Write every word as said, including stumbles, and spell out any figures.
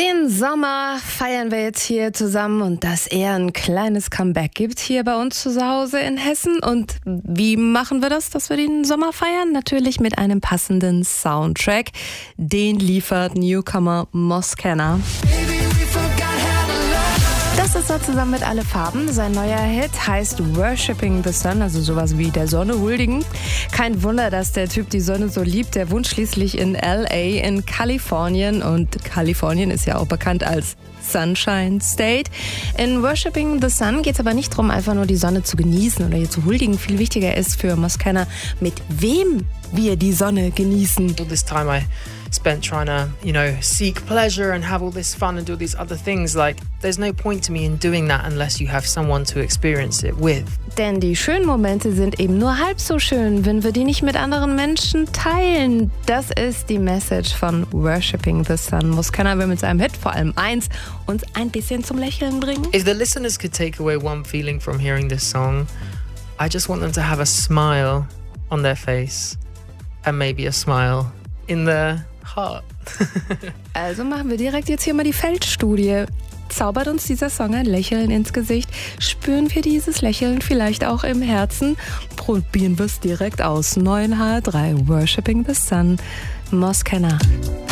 Den Sommer feiern wir jetzt hier zusammen und dass er ein kleines Comeback gibt hier bei uns zu Hause in Hessen. Und wie machen wir das, dass wir den Sommer feiern? Natürlich mit einem passenden Soundtrack. Den liefert Newcomer Moskenna. Das ist er zusammen mit Alle Farben. Sein neuer Hit heißt Worshipping the Sun, also sowas wie der Sonne huldigen. Kein Wunder, dass der Typ die Sonne so liebt. Der wohnt schließlich in L A in Kalifornien und Kalifornien ist ja auch bekannt als Sunshine State. In Worshipping the Sun geht es aber nicht darum, einfach nur die Sonne zu genießen oder ihr zu huldigen. Viel wichtiger ist für Moskenna, mit wem wir die Sonne genießen. All this time I spent trying to, you know, seek pleasure and have all this fun and do these other things. Like, there's no point to me in doing that unless you have someone to experience it with. Denn die schönen Momente sind eben nur halb so schön, wenn wir die nicht mit anderen Menschen teilen. Das ist die Message von Worshipping the Sun. Moskenna will mit seinem Hit vor allem eins, uns ein bisschen zum Lächeln bringen. If the listeners could take away one feeling from hearing this song, I just want them to have a smile on their face and maybe a smile in their heart. Also machen wir direkt jetzt hier mal die Feldstudie. Zaubert uns dieser Song ein Lächeln ins Gesicht? Spüren wir dieses Lächeln vielleicht auch im Herzen? Probieren wir es direkt aus. neun H drei Worshipping the Sun, Moskenna.